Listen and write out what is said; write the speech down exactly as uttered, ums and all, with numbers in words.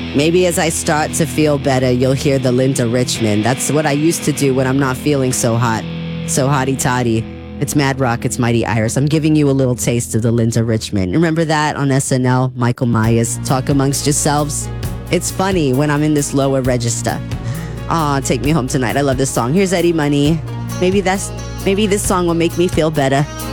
Maybe as I start to feel better, you'll hear the Linda Richmond. That's what I used to do when I'm not feeling so hot. So hotty toddy. It's Mad Rock, it's Mighty Iris. I'm giving you a little taste of the Linda Richmond. Remember that on S N L? Michael Myers, Talk Amongst Yourselves. It's funny when I'm in this lower register. Aw, Take Me Home Tonight. I love this song. Here's Eddie Money. Maybe that's maybe this song will make me feel better.